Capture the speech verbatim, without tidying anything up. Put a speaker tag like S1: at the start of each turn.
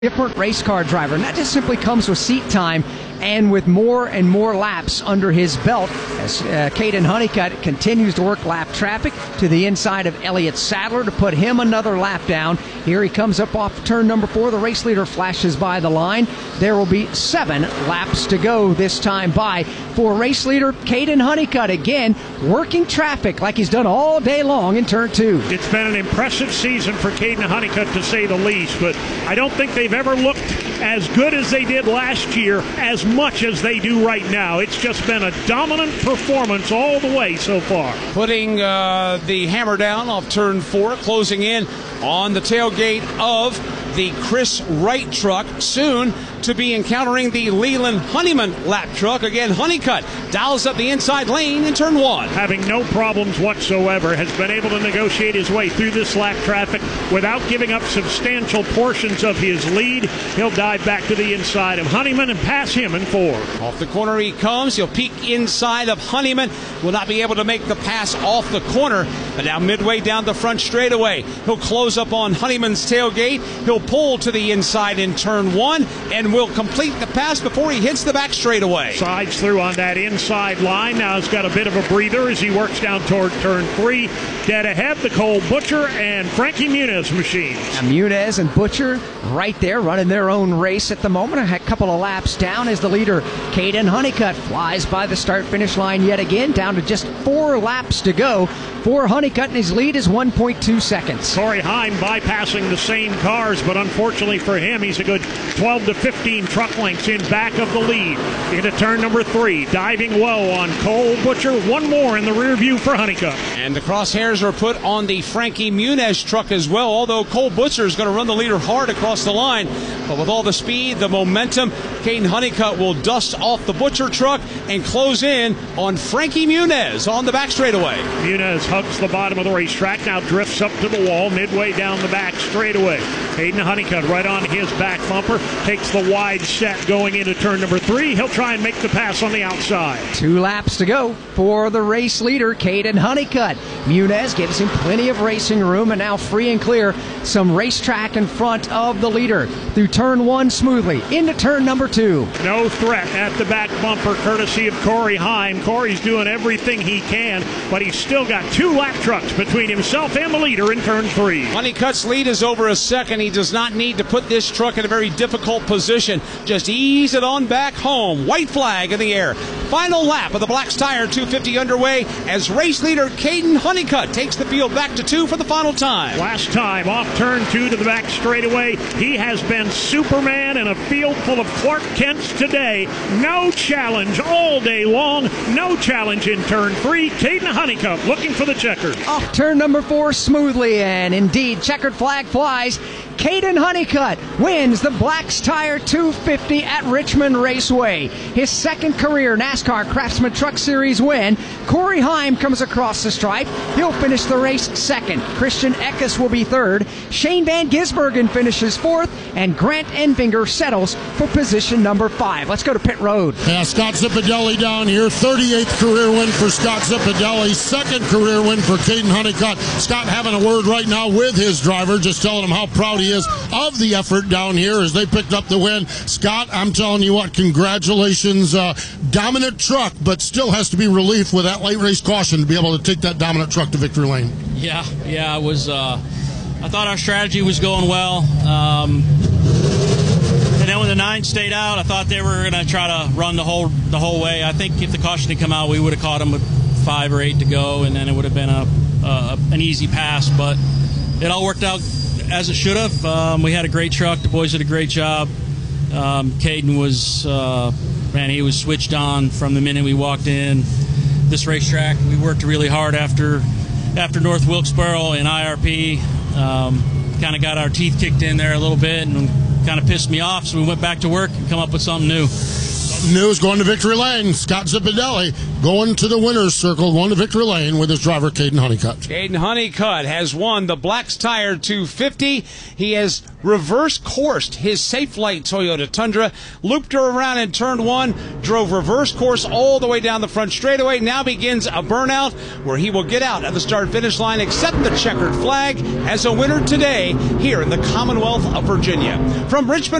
S1: different race car driver, and that just simply comes with seat time and with more and more laps under his belt as uh, Caden Honeycutt continues to work lap traffic to the inside of Elliott Sadler to put him another lap down. Here he comes up off turn number four. The race leader flashes by the line. There will be seven laps to go this time by for race leader Caden Honeycutt, again working traffic like he's done all day long in turn two.
S2: It's been an impressive season for Caden Honeycutt, to say the least, but I don't think they've ever looked as good as they did last year as much as they do right now. It's just been a dominant performance all the way so far.
S3: Putting uh, the hammer down off turn four, closing in on the tailgate of the Chris Wright truck, soon to be encountering the Leland Honeyman lap truck. Again, Honeycutt dials up the inside lane in turn one.
S2: Having no problems whatsoever, has been able to negotiate his way through this lap traffic without giving up substantial portions of his lead. He'll dive back to the inside of Honeyman and pass him in four.
S3: Off the corner he comes. He'll peek inside of Honeyman. Will not be able to make the pass off the corner, but now midway down the front straightaway, he'll close up on Honeyman's tailgate. He'll pull to the inside in turn one and will complete the pass before he hits the back straightaway.
S2: Sides through on that inside line. Now he's got a bit of a breather as he works down toward turn three. Dead ahead, the Cole Butcher and Frankie Muniz machines.
S1: Now Muniz and Butcher right there running their own race at the moment. A couple of laps down as the leader Caden Honeycutt flies by the start-finish line yet again, down to just four laps to go for Honeycutt, and his lead is one point two seconds.
S2: Corey Heim bypassing the same cars, but unfortunately for him, he's a good twelve to fifteen truck lengths in back of the lead. Into turn number three, diving low on Cole Butcher. One more in the rear view for Honeycutt.
S3: And the crosshairs are put on the Frankie Muniz truck as well, although Cole Butcher is going to run the leader hard across the line. But with all the speed, the momentum, Caden Honeycutt will dust off the Butcher truck and close in on Frankie Muniz on the back straightaway.
S2: Muniz hugs the bottom of the racetrack, now drifts up to the wall midway down the back straightaway. Caden Honeycutt right on his back bumper, takes the wide set going into turn number three. He'll try and make the pass on the outside.
S1: Two laps to go for the race leader, Caden Honeycutt. Muniz gives him plenty of racing room and now free and clear some racetrack in front of the leader through turn one smoothly into turn number two.
S2: No threat at the back bumper courtesy of Corey Heim. Corey's doing everything he can, but he's still got two lap trucks between himself and the leader in turn three.
S3: Honeycutt's lead is over a second. He does not need to put this truck in a very difficult position. Just ease it on back home. White flag in the air. Final lap of the Black's Tire two fifty underway as race leader Caden Honeycutt takes the field back to two for the final time.
S2: Last time off turn two to the back straightaway, he has been Superman in a field full of Clark Kents today. No challenge all day long. No challenge in turn three. Caden Honeycutt looking for the checkers.
S1: Off turn number four smoothly, and indeed checkered flag flies. Caden Honeycutt wins the Black's Tire two fifty at Richmond Raceway. His second career NASCAR Craftsman Truck Series win. Corey Heim comes across the stripe. He'll finish the race second. Christian Eckes will be third. Shane Van Gisbergen finishes fourth, and Grant Enfinger settles for position number five. Let's go to pit road.
S4: Yeah, Scott Zipadelli down here. thirty-eighth career win for Scott Zipadelli. Second career win for Caden Honeycutt. Scott having a word right now with his driver, just telling him how proud he is of the effort down here as they picked up the win. Scott, I'm telling you what, congratulations. Uh, dominant truck, but still has to be relief with that late race caution to be able to take that dominant truck to victory lane.
S5: Yeah, yeah, it was. Uh, I thought our strategy was going well. Um, and then when the nine stayed out, I thought they were going to try to run the whole the whole way. I think if the caution had come out, we would have caught them with five or eight to go, and then it would have been a, a an easy pass. But it all worked out as it should have. Um, we had a great truck. The boys did a great job. Um, Caden was, uh, man, he was switched on from the minute we walked in this racetrack. We worked really hard after after North Wilkesboro and I R P. Um, kind of got our teeth kicked in there a little bit and kind of pissed me off, so we went back to work and come up with something new.
S4: News going to victory lane. Scott Zipadelli going to the winner's circle, going to victory lane with his driver, Caden Honeycutt.
S3: Caden Honeycutt has won the Black's Tire two fifty. He has reverse coursed his Safelite Toyota Tundra, looped her around in turn one, drove reverse course all the way down the front straightaway. Now begins a burnout where he will get out at the start-finish line, accept the checkered flag as a winner today here in the Commonwealth of Virginia. From Richmond,